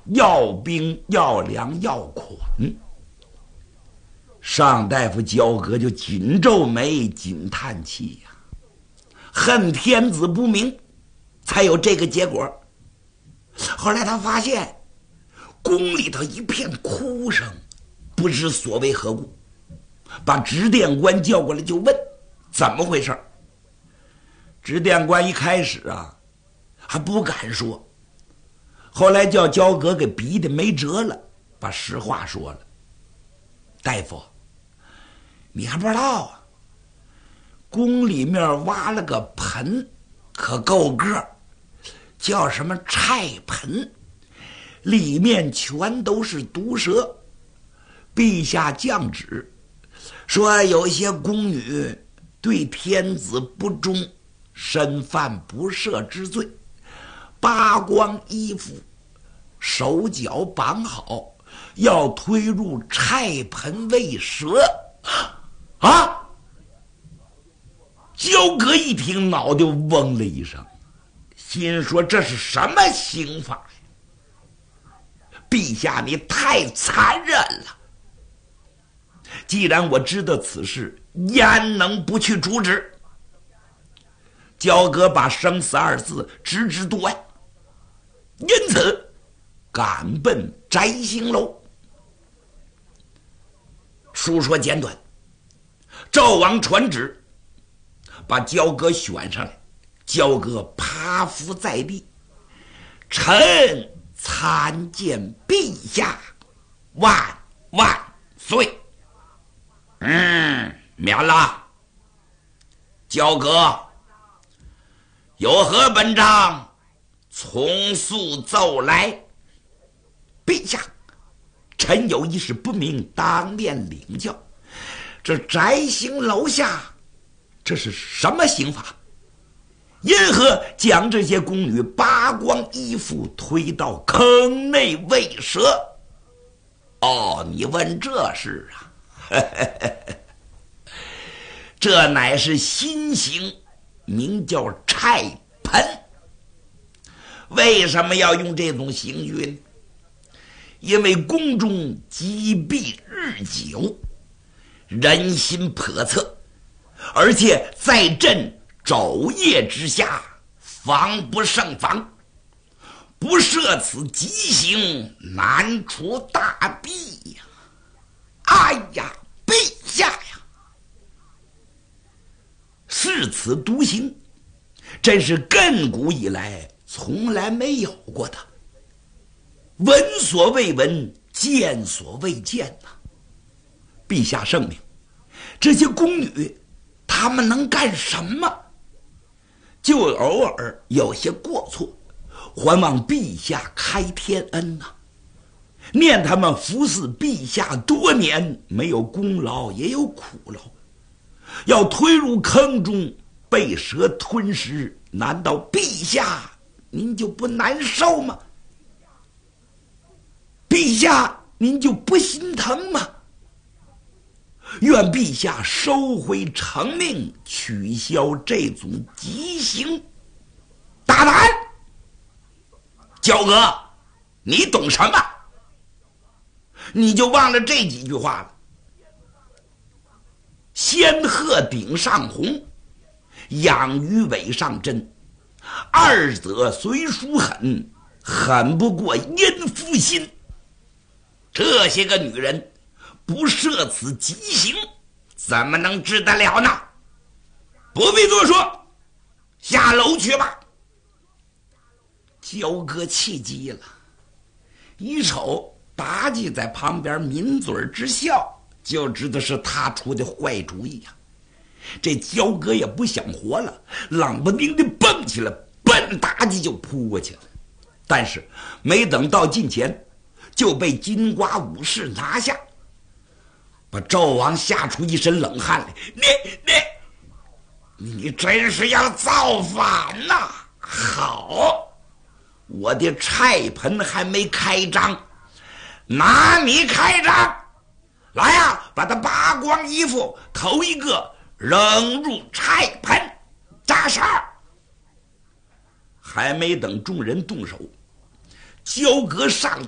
要兵要粮要款。上大夫焦阁就紧皱眉紧叹气呀，恨天子不明，才有这个结果。后来他发现宫里头一片哭声，不知所为何故，把执殿官叫过来就问怎么回事。执殿官一开始还不敢说，后来叫焦阁给逼得没辙了，把实话说了。大夫，你还不知道宫里面挖了个盆，可够个，叫什么菜盆，里面全都是毒蛇。陛下降旨说，有些宫女对天子不忠，身犯不赦之罪，扒光衣服，手脚绑好，要推入菜盆喂蛇。焦阁一听，脑袋嗡了一声，心说这是什么刑法呀？陛下你太残忍了，既然我知道此事，焉能不去主旨？焦阁把生死二字置之度外，因此赶奔摘星楼。书说简短，赵王传旨把焦阁选上来，焦阁趴伏在地，臣参见陛下，万万岁。免了。焦阁，有何本章，从速奏来。陛下，臣有一事不明，当面领教。这摘星楼下，这是什么刑法？因何将这些宫女扒光衣服推到坑内喂蛇？你问这事啊？这乃是新刑，名叫菜盆。为什么要用这种刑具呢？因为宫中积弊日久，人心叵测，而且在朕昼夜之下，防不胜防，不赦此极刑，难除大弊呀！哎呀，陛下呀，是此毒刑，真是亘古以来从来没有过的，闻所未闻，见所未见呐！陛下圣明，这些宫女她们能干什么？就偶尔有些过错，还望陛下开天恩呐！念他们服侍陛下多年，没有功劳也有苦劳，要推入坑中被蛇吞食，难道陛下您就不难受吗？陛下您就不心疼吗？愿陛下收回成命，取消这种极刑。大胆！焦阁，你懂什么？你就忘了这几句话了。仙鹤顶上红，养鱼尾上针，二者虽殊狠，狠不过阴夫心。这些个女人不赦此极刑，怎么能治得了呢？不必多说，下楼去吧。焦阁气急了，一瞅妲己在旁边抿嘴之笑，就知道是他出的坏主意呀。这焦阁也不想活了，冷不丁的蹦起来，奔妲己就扑过去了。但是没等到近前，就被金瓜武士拿下，把纣王吓出一身冷汗来。你真是要造反呐！好，我的菜盆还没开张，拿你开张！来呀，把他扒光衣服，头一个扔入菜盆，扎事儿。还没等众人动手，焦阁上